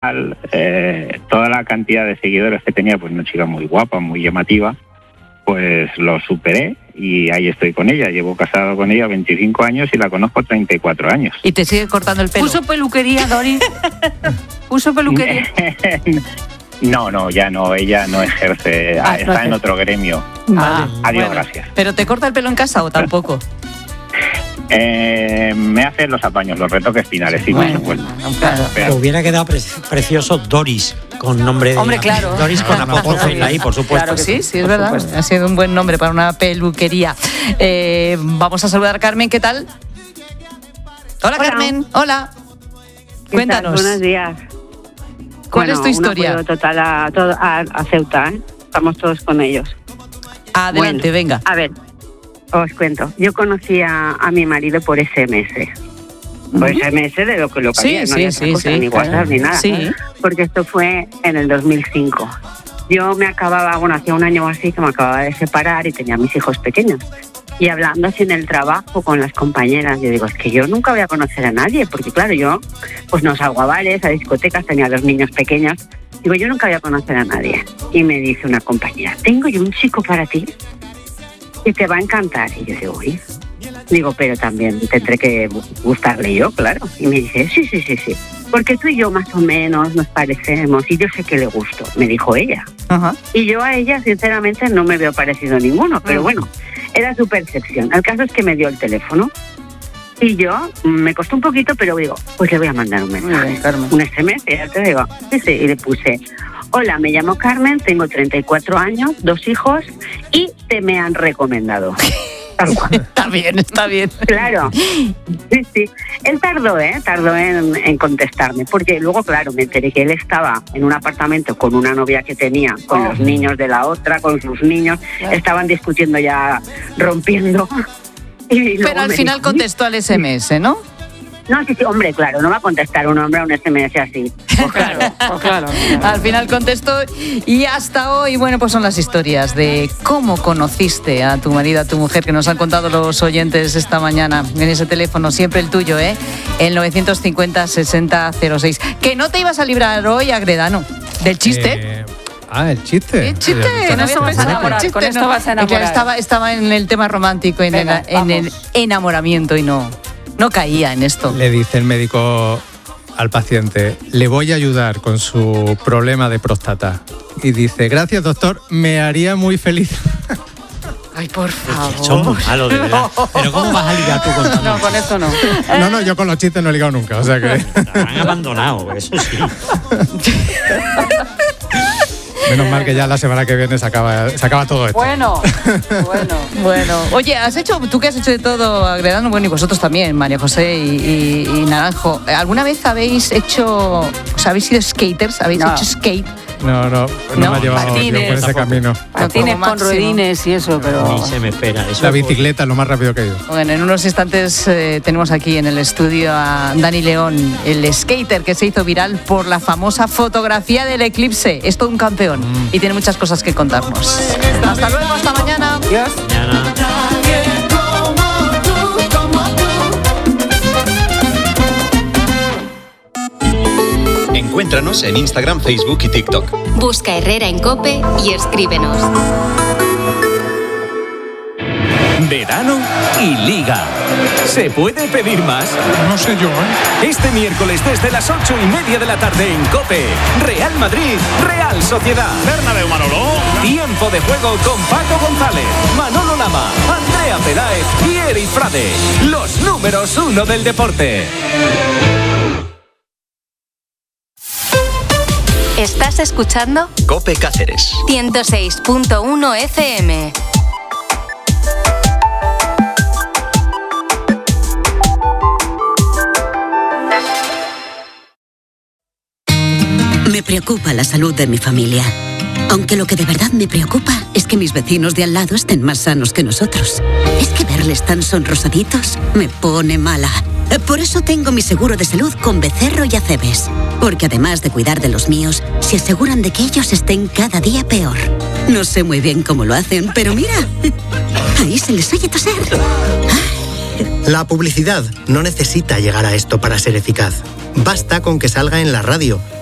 toda la cantidad de seguidores que tenía, pues una chica muy guapa, muy llamativa, pues lo superé y ahí estoy con ella. Llevo casado con ella 25 años y la conozco 34 años. ¿Y te sigue cortando el pelo? ¿Puso peluquería, Dori? ¿Puso peluquería? No, ya no, ella no ejerce, está en otro gremio. Adiós, gracias. ¿Pero te corta el pelo en casa o tampoco? Me hace los apaños, los retoques finales, sí, bueno, por supuesto. Claro. Pero hubiera quedado precioso Doris, con nombre de... Hombre, claro. Doris con apóstrofe en la I, por supuesto. Claro que sí, es verdad. Supuesto. Ha sido un buen nombre para una peluquería. Vamos a saludar a Carmen, ¿qué tal? Hola. Carmen, hola. Cuéntanos. Buenos días. ¿Cuál es tu historia? Un apoyo total a Ceuta, ¿eh? Estamos todos con ellos. Adelante, venga. A ver, os cuento. Yo conocí a mi marido por SMS. Por SMS de lo que había, no había otra cosa, ni WhatsApp ni nada. Sí. Porque esto fue en el 2005. Yo hacía un año o así que me acababa de separar y tenía mis hijos pequeños. Y hablando así en el trabajo con las compañeras, yo digo, es que yo nunca voy a conocer a nadie, porque claro, yo pues no salgo a bares, a discotecas, tenía 2 niños pequeños. Digo, yo nunca voy a conocer a nadie. Y me dice una compañera, tengo yo un chico para ti que te va a encantar. Y yo digo, uy. Digo, pero también tendré que gustarle yo, claro. Y me dice, sí. Porque tú y yo más o menos nos parecemos y yo sé que le gusto, me dijo ella. Uh-huh. Y yo a ella, sinceramente, no me veo parecido a ninguno, pero bueno, era su percepción. El caso es que me dio el teléfono y yo, me costó un poquito, pero digo, pues le voy a mandar un mensaje, un SMS, ya te digo. Sí, y le puse, hola, me llamo Carmen, tengo 34 años, 2 hijos y te me han recomendado. Está bien. Claro, sí. Él tardó en contestarme, porque luego, claro, me enteré que él estaba en un apartamento con una novia que tenía, con los niños de la otra, con sus niños, estaban discutiendo ya, rompiendo. Pero al final contestó al SMS, ¿no? No, sí, hombre, claro, no va a contestar un hombre a un SMS así. Pues claro. Al final contestó y hasta hoy, bueno, pues son las historias de cómo conociste a tu marido, a tu mujer, que nos han contado los oyentes esta mañana en ese teléfono, siempre el tuyo, el 950-6006. Que no te ibas a librar hoy, Agredano, del chiste. El chiste. ¿El chiste? Con esto vas a enamorar. Con esto vas a enamorar. Claro, estaba en el tema romántico, en el enamoramiento y no caía en esto. Le dice el médico al paciente, le voy a ayudar con su problema de próstata. Y dice, gracias doctor, me haría muy feliz. Ay, por favor. Son muy malos, de verdad. Pero ¿cómo vas a ligar tú con tanto? No, con esto no. No, yo con los chistes no he ligado nunca, o sea que... Te han abandonado, eso sí. Menos mal que ya la semana que viene se acaba todo esto. Bueno. Oye, tú que has hecho de todo, Agredano, bueno, y vosotros también, María José y Naranjo, ¿alguna vez habéis sido skaters? ¿Habéis hecho skate? No me ha llevado yo por ese camino. Patines con ruedines y eso, pero... Ni se me espera. Eso la bicicleta es lo más rápido que he ido. Bueno, en unos instantes tenemos aquí en el estudio a Dani León, el skater que se hizo viral por la famosa fotografía del eclipse. Es todo un campeón y tiene muchas cosas que contarnos. Hasta luego, hasta mañana. Adiós. Encuéntranos en Instagram, Facebook y TikTok. Busca Herrera en COPE y escríbenos. Verano y Liga. ¿Se puede pedir más? No sé yo, Este miércoles desde las 8:30 de la tarde en COPE. Real Madrid, Real Sociedad. Bernabéu, Manolo. Tiempo de juego con Paco González, Manolo Lama, Andrea Peláez y Eri Frade. Los números 1 del deporte. ¿Estás escuchando? COPE Cáceres 106.1 FM. Me preocupa la salud de mi familia. Aunque lo que de verdad me preocupa es que mis vecinos de al lado estén más sanos que nosotros. Es que verles tan sonrosaditos me pone mala. Por eso tengo mi seguro de salud con Becerro y Acebes. Porque además de cuidar de los míos, se aseguran de que ellos estén cada día peor. No sé muy bien cómo lo hacen, pero mira, ahí se les oye toser. La publicidad no necesita llegar a esto para ser eficaz. Basta con que salga en la radio,